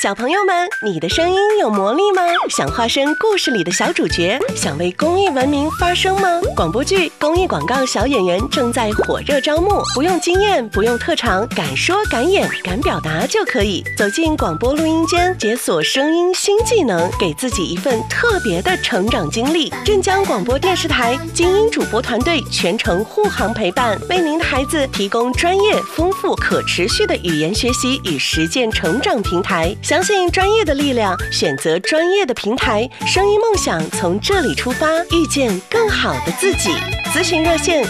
小朋友们，你的声音有魔力吗？想化身故事里的小主角，想为公益文明发声吗？广播剧、公益广告小演员正在火热招募，不用经验，不用特长，敢说敢演敢表达就可以走进广播录音间，解锁声音新技能，给自己一份特别的成长经历。镇江广播电视台精英主播团队全程护航陪伴，为您的孩子提供专业、丰富、可持续的语言学习与实践成长平台。相信专业的力量，选择专业的平台，声音梦想从这里出发，遇见更好的自己。咨询热线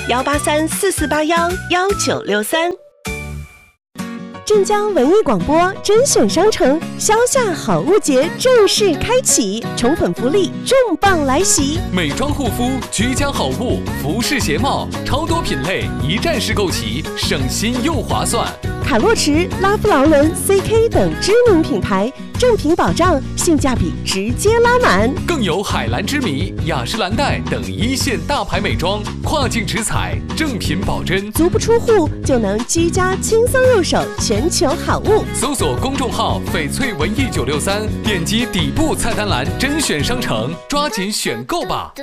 18344811963。镇江文艺广播甄选商城销夏好物节正式开启，宠粉福利重磅来袭！ 美妆护肤、居家好物、服饰鞋帽，超多品类一站式购齐，省心又划算。 卡洛驰、拉夫劳伦、CK 等知名品牌，正品保障，性价比直接拉满。 更有海蓝之谜、雅诗兰黛等一线大牌美妆，跨境直采，正品保真， 足不出户就能居家轻松入手全球好物。 搜索公众号翡翠文艺963，点击底部菜单栏甄选商城，抓紧选购吧。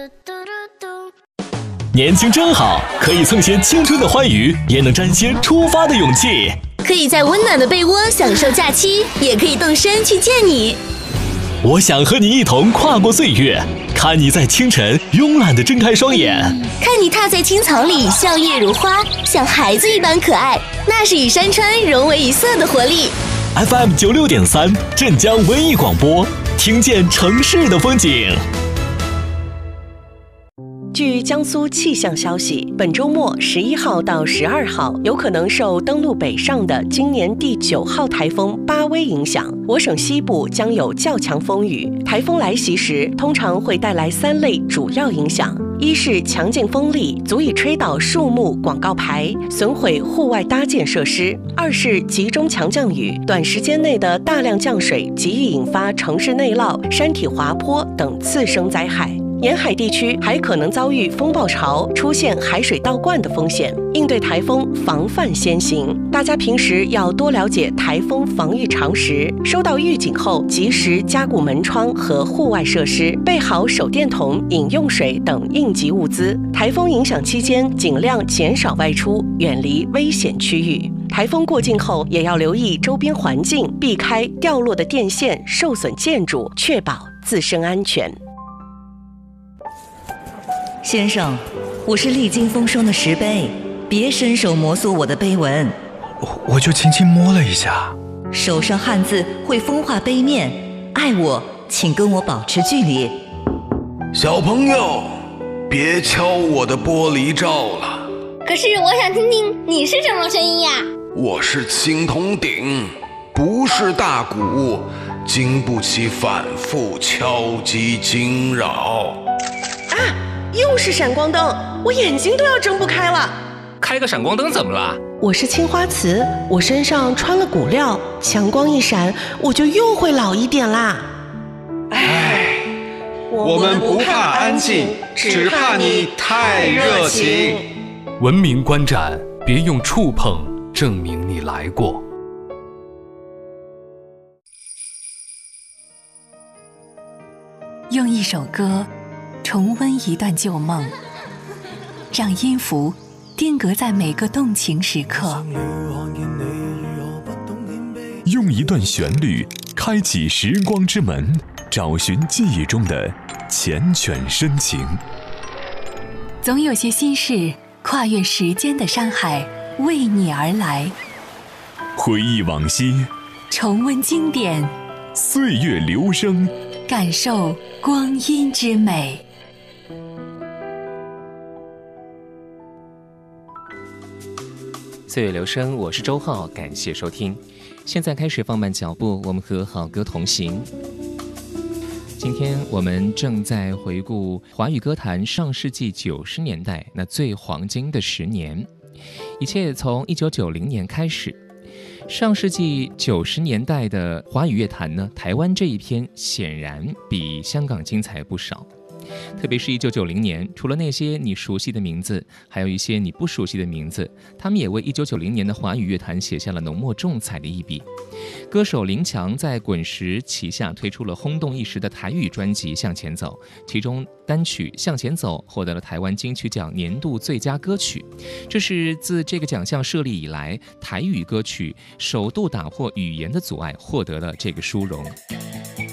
年轻真好，可以蹭些青春的欢愉，也能沾些出发的勇气。 可以在温暖的被窝享受假期，也可以动身去见你。 我想和你一同跨过岁月，看你在清晨慵懒地睁开双眼， 看你踏在青草里笑靥如花，像孩子一般可爱，那是与山川融为一色的活力。 FM 96.3镇江文艺广播，听见城市的风景。 据江苏气象消息，本周末11号到12号，有可能受登陆北上的今年第9号台风巴威影响，我省西部将有较强风雨。台风来袭时，通常会带来3类主要影响：一是强劲风力足以吹倒树木、广告牌，损毁户外搭建设施；二是集中强降雨，短时间内的大量降水极易引发城市内涝、山体滑坡等次生灾害。沿海地区还可能遭遇风暴潮，出现海水倒灌的风险。应对台风，防范先行。大家平时要多了解台风防御常识，收到预警后及时加固门窗和户外设施，备好手电筒、饮用水等应急物资。台风影响期间，尽量减少外出，远离危险区域。台风过境后，也要留意周边环境，避开掉落的电线、受损建筑，确保自身安全。 先生，我是历经风霜的石碑，别伸手摩挲我的碑文。 我就轻轻摸了一下。 手上汉字会风化碑面，爱我请跟我保持距离。 小朋友，别敲我的玻璃罩了。 可是我想听听你是什么声音呀？ 我是青铜鼎，不是大鼓，经不起反复敲击惊扰。 又是闪光灯，我眼睛都要睁不开了。 开个闪光灯怎么了？ 我是青花瓷，我身上穿了骨料，强光一闪，我就又会老一点啦。 我们不怕安静，只怕你太热情。 文明观展，别用触碰证明你来过。 用一首歌重温一段旧梦，让音符定格在每个动情时刻。 用一段旋律开启时光之门，找寻记忆中的缱绻深情。 总有些心事跨越时间的山海，为你而来。 回忆往昔， 重温经典， 岁月流声， 感受光阴之美。 岁月流声，我是周浩，感谢收听。现在开始放慢脚步，我们和好歌同行。今天我们正在回顾华语歌坛上世纪90年代那最黄金的10年，一切从1990年开始。上世纪90年代的华语乐坛呢，台湾这一篇显然比香港精彩不少。 特别是1990年，除了那些你熟悉的名字，还有一些你不熟悉的名字，他们也为1990年的华语乐坛写下了浓墨重彩的一笔。歌手林强在滚石旗下推出了轰动一时的台语专辑《向前走》，其中单曲《向前走》获得了台湾金曲奖年度最佳歌曲，这是自这个奖项设立以来，台语歌曲首度打破语言的阻碍，获得了这个殊荣。